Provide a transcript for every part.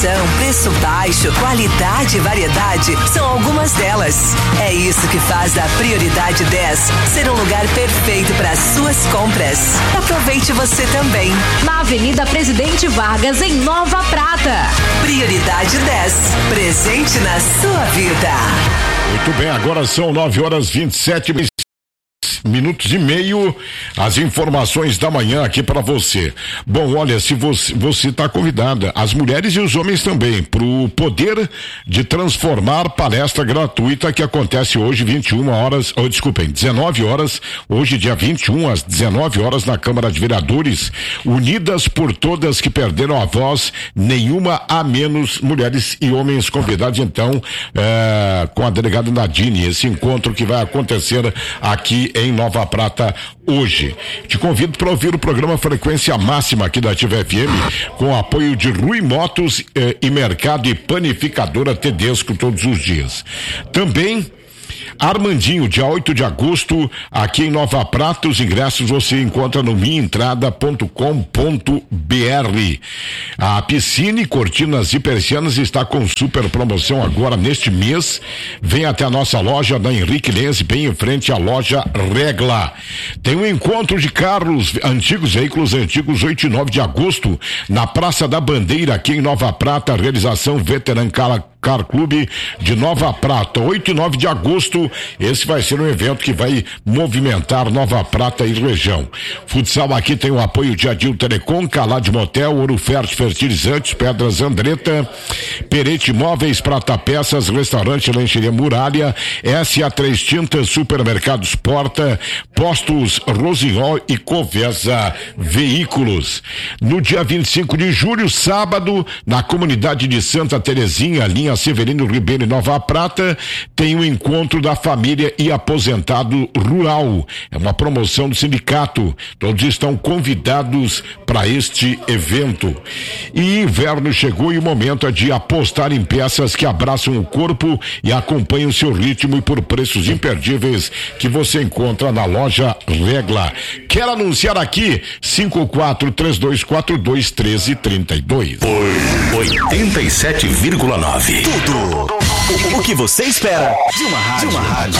Organização, preço baixo, qualidade e variedade são algumas delas. É isso que faz da Prioridade 10 ser um lugar perfeito para suas compras. Aproveite você também. Na Avenida Presidente Vargas, em Nova Prata. Prioridade 10, presente na sua vida. Muito bem, agora são 9h27 minutos e meio, as informações da manhã aqui para você. Bom, olha, se você está convidada, as mulheres e os homens também, para o Poder de Transformar, palestra gratuita que acontece hoje 19 horas, hoje dia 21 às 19 horas na Câmara de Vereadores, Unidas por Todas que Perderam a Voz, Nenhuma a Menos, mulheres e homens convidados então, com a delegada Nadine, esse encontro que vai acontecer aqui em Nova Prata hoje. Te convido para ouvir o programa Frequência Máxima aqui da Ativa FM, com apoio de Rui Motos e Mercado e Panificadora Tedesco todos os dias. Também Armandinho, dia 8 de agosto, aqui em Nova Prata, os ingressos você encontra no minhaentrada.com.br. A Piscine, Cortinas e Persianas está com super promoção agora neste mês. Vem até a nossa loja da Henrique Lenz, bem em frente à loja Regla. Tem um encontro de carros antigos, veículos antigos, 8 e 9 de agosto, na Praça da Bandeira, aqui em Nova Prata, realização Veteran Car Clube de Nova Prata, 8 e 9 de agosto, esse vai ser um evento que vai movimentar Nova Prata e região. Futsal aqui tem o apoio de Adil Telecom, Calad Motel, Ouro Fértil Fertilizantes, Pedras Andretta, Perete Móveis, Prata Peças, Restaurante Lancheria Muralha, SA3 Tintas, Supermercados Porta, Postos Rosinhol e Covesa Veículos. No dia 25 de julho, sábado, na comunidade de Santa Terezinha, linha Severino Ribeiro em Nova Prata, tem um encontro da família e aposentado rural. É uma promoção do sindicato. Todos estão convidados para este evento. E inverno chegou e o momento é de apostar em peças que abraçam o corpo e acompanham o seu ritmo e por preços imperdíveis que você encontra na loja Regla. Quer anunciar aqui? 5432421332. 87,9. Tudo o que você espera de uma rádio.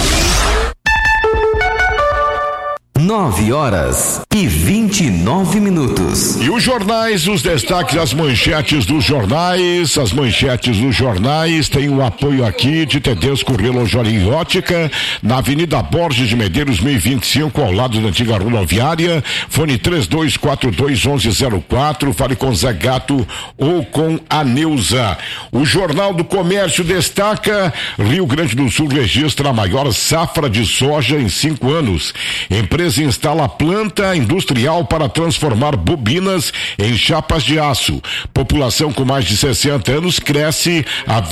9h29. E os jornais, os destaques, as manchetes dos jornais. As manchetes dos jornais têm o apoio aqui de Tedesco Relógio e Ótica, na Avenida Borges de Medeiros 1025, ao lado da antiga rodoviária. Fone 32421104. Fale com Zé Gato ou com a Neuza. O Jornal do Comércio destaca: Rio Grande do Sul registra a maior safra de soja em 5 anos. Empresa instala planta industrial para transformar bobinas em chapas de aço. População com mais de 60 anos cresce a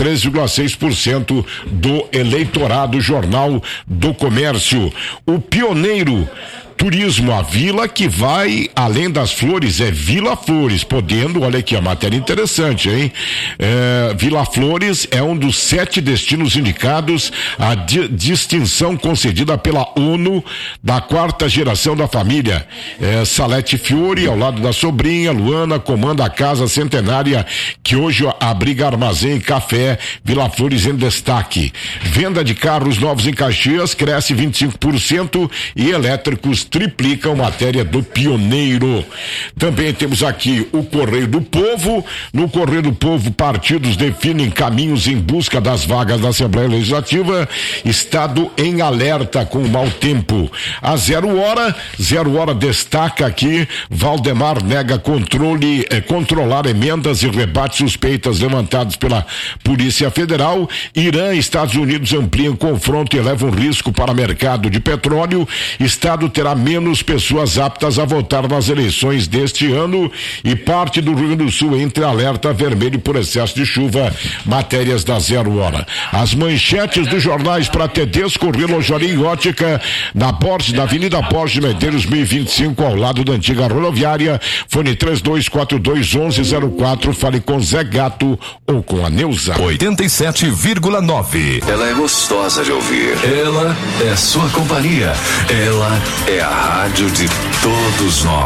23,6% do eleitorado. Jornal do Comércio. O Pioneiro Turismo, a vila que vai além das flores, é Vila Flores, podendo, olha aqui a matéria interessante, hein? Vila Flores é um dos 7 destinos indicados à distinção concedida pela ONU da 4ª geração da família. Salete Fiore, ao lado da sobrinha, Luana, comanda a casa centenária que hoje abriga armazém e café. Vila Flores em destaque. Venda de carros novos em Caxias cresce 25% e elétricos triplicam, matéria do Pioneiro. Também temos aqui o Correio do Povo. No Correio do Povo, partidos definem caminhos em busca das vagas da Assembleia Legislativa. Estado em alerta com o mau tempo. A 0 hora destaca aqui: Valdemar nega controlar emendas e rebate suspeitas levantadas pela Polícia Federal. Irã e Estados Unidos ampliam confronto e levam risco para mercado de petróleo. Estado terá menos pessoas aptas a votar nas eleições deste ano e parte do Rio Grande do Sul entre alerta vermelho por excesso de chuva. Matérias da 0 hora. As manchetes dos jornais para Tedesco Relojaria e Ótica, na Avenida Borges de Medeiros 1025, ao lado da antiga rodoviária. Fone 32421104. Fale com Zé Gato ou com a Neuza. 87,9. Ela é gostosa de ouvir. Ela é sua companhia. Ela é a rádio de todos nós.